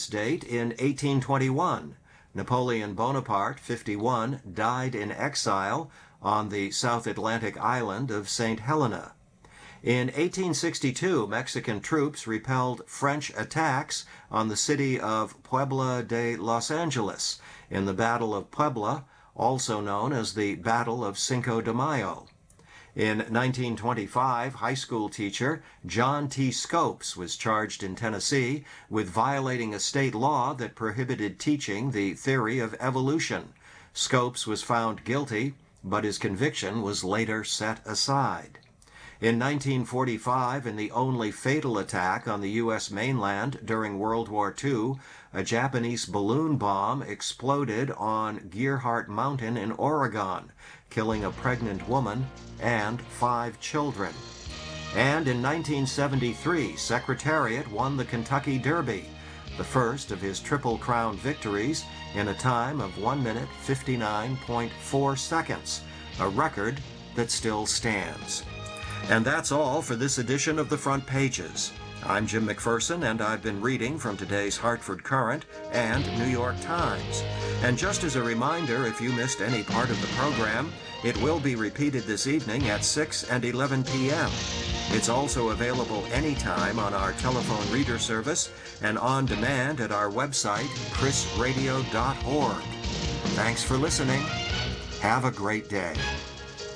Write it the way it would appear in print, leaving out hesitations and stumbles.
date in 1821. Napoleon Bonaparte, 51, died in exile on the South Atlantic island of St. Helena. In 1862, Mexican troops repelled French attacks on the city of Puebla de Los Angeles in the Battle of Puebla, also known as the Battle of Cinco de Mayo. In 1925, high school teacher John T. Scopes was charged in Tennessee with violating a state law that prohibited teaching the theory of evolution. Scopes was found guilty, but his conviction was later set aside. In 1945, in the only fatal attack on the U.S. mainland during World War II, a Japanese balloon bomb exploded on Gearhart Mountain in Oregon, killing a pregnant woman and 5 children. And in 1973, Secretariat won the Kentucky Derby, the first of his Triple Crown victories, in a time of 1 minute 59.4 seconds, a record that still stands. And that's all for this edition of the Front Pages. I'm Jim McPherson, and I've been reading from today's Hartford Courant and New York Times. And just as a reminder, if you missed any part of the program, it will be repeated this evening at 6 and 11 p.m. It's also available anytime on our telephone reader service and on demand at our website, chrisradio.org. Thanks for listening. Have a great day.